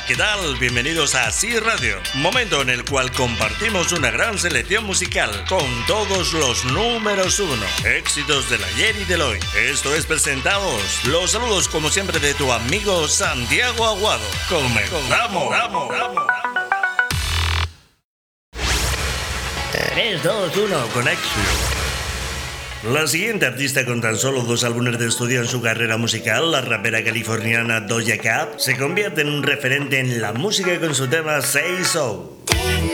Hola, ¿qué tal? Bienvenidos a Así Radio, momento en el cual compartimos una gran selección musical con todos los números uno, éxitos del ayer y del hoy. Esto es Presentados. Los saludos como siempre de tu amigo Santiago Aguado. Comenzamos. 3, 2, 1, conexión. La siguiente artista con tan solo 2 álbumes de estudio en su carrera musical, la rapera californiana Doja Cat, se convierte en un referente en la música con su tema Say So.